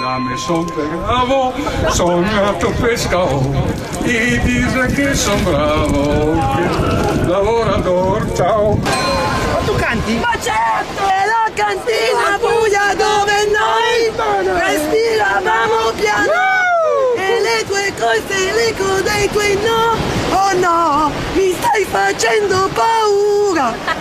perdonami, son bravo, sono nato pescatore, e dice che son bravo, che lavoratore, ciao. Ma tu canti? Ma certo! È la cantina buia dove noi respiravamo piano. E le tue cose, l'eco dei tuoi no, oh no, mi stai facendo paura.